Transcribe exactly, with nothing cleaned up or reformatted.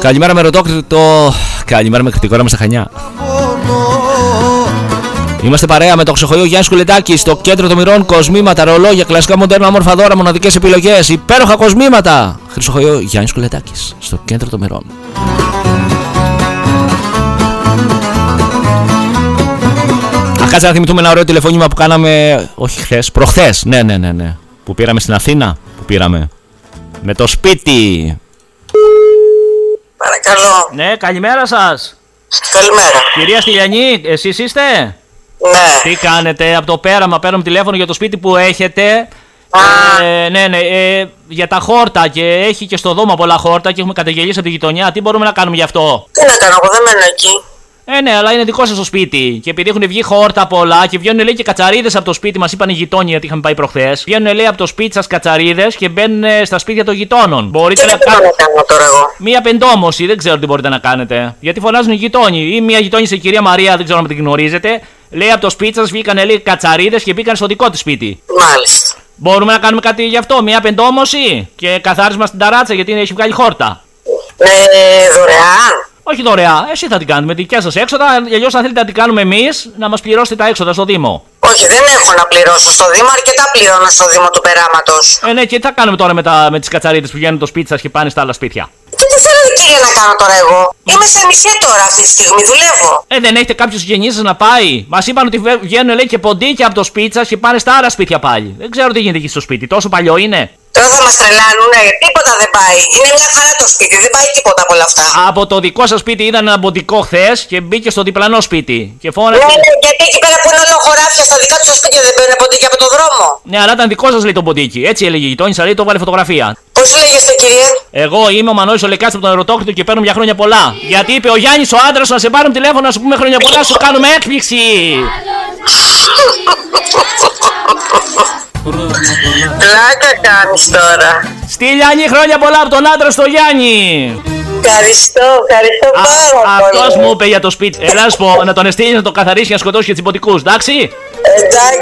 Καλημέρα με ρωτόκριτο. Καλημέρα με κριτικό, είμαστε Χανιά. Είμαστε παρέα με το Ξεχωριό Γιάννη Κουλετάκη στο κέντρο των μοιρών. Κοσμήματα, ρολόγια, κλασικά μοντέρνα, όμορφα δώρα, μοναδικές επιλογές, υπέροχα κοσμήματα. Χρυσοχωριό Γιάννη Κουλετάκη στο κέντρο των μοιρών. Κάτσε να θυμηθούμε ένα ωραίο τηλεφώνημα που κάναμε. Όχι χθες, προχθές. Ναι, ναι, ναι, ναι. Που πήραμε στην Αθήνα. Που πήραμε. Με το σπίτι. Παρακαλώ. Ναι, καλημέρα σας. Καλημέρα. Κυρία Στυλιανή, εσείς είστε? Ναι. Τι κάνετε? Από το πέραμα παίρνουμε τηλέφωνο για το σπίτι που έχετε. Ε, ναι, ναι, ε, για τα χόρτα και έχει και στο δώμα πολλά χόρτα και έχουμε καταγγελίσει από τη γειτονιά. Τι μπορούμε να κάνουμε γι' αυτό? Τι να κάνω, εγώ δεν μένω εκεί. Ε, ναι, αλλά είναι δικό σας το σπίτι. Και επειδή έχουν βγει χόρτα πολλά και βγαίνουν λέει και κατσαρίδες από το σπίτι, μας είπαν οι γειτόνιοι γιατί είχαμε πάει προχθές. Βγαίνουν λέει από το σπίτι σας κατσαρίδες και μπαίνουν στα σπίτια των γειτόνων. Μπορείτε Τι να να κάνω τώρα εγώ? μία πεντόμωση, δεν ξέρω τι μπορείτε να κάνετε. Γιατί φωνάζουν οι γειτόνιοι. Ή μία γειτόνι σε κυρία Μαρία, δεν ξέρω αν την γνωρίζετε. Λέει από το σπίτι σας βγήκαν λέει κατσαρίδες και μπήκαν στο δικό της σπίτι. Μάλιστα. Μπορούμε να κάνουμε κάτι γι' αυτό, μία πεντόμωση και καθάρισμα στην ταράτσα γιατί έχει βγάλει χόρτα. Ε, δωρεάν. Όχι δωρεά, εσύ θα την κάνουμε, δικιά σας έξοδα. Αλλιώς, αν θέλετε να την κάνουμε εμείς, να μας πληρώσετε τα έξοδα στο Δήμο. Όχι, δεν έχω να πληρώσω στο Δήμο, αρκετά πληρώνω στο Δήμο του Περάματος. Ε, ναι, και τι θα κάνουμε τώρα με, τα, με τις κατσαρίδες που βγαίνουν το σπίτι σας και πάνε στα άλλα σπίτια? Και τι θέλετε κύριε να κάνω τώρα εγώ? Είμαι σε νησιά τώρα αυτή τη στιγμή, δουλεύω. Ε, δεν έχετε κάποιο συγγενή σας να πάει? Μας είπαν ότι βγαίνουν λέει και ποντίκια από το σπίτι σας και πάνε στα άλλα σπίτια πάλι. Δεν ξέρω τι γίνεται εκεί στο σπίτι, τόσο παλιό είναι. Τώρα θα μας τρελάνουνε, τίποτα δεν πάει. Είναι μια χαρά το σπίτι, δεν πάει τίποτα από όλα αυτά. Από το δικό σας σπίτι είδαν ένα ποντικό χθες και μπήκε στο διπλανό σπίτι. Και φώναξε. Ναι, ναι, γιατί εκεί πέρα που είναι όλο χωράφια στα δικά του τα σπίτια δεν παίρνουν ποντίκια από το δρόμο. Ναι, αλλά ήταν δικό σας λέει το ποντίκι. Έτσι έλεγε η γειτόνισσα, λέει το βάλε φωτογραφία. Πώς λέγεστε κύριε? Εγώ είμαι ο Μανώλης ο Λεκάς από τον Ερωτόκριτο και παίρνω για χρόνια πολλά. Γιατί είπε ο Γιάννης ο άντρας να σε πάρουμε τηλέφωνο να σου πούμε χρόνια πολλά, σου κάνουμε έκπληξη. Πλάκα κάνεις τώρα. Στυλιανή, χρόνια πολλά από τον άντρα στο Γιάννη. Ευχαριστώ, ευχαριστώ πάρα πολύ. Αυτός μου είπε για το σπίτι. Έλα να σου πω, να τον εστείλεις να το καθαρίσει και να σκοτώσει και τσιμποτικούς, εντάξει? Εντάξει.